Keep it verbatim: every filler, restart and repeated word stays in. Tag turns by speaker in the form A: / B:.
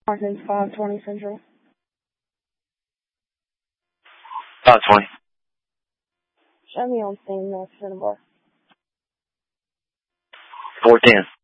A: Martin's five twenty Central.
B: five twenty.
A: Show me on scene, North Cinnabar.
B: four ten.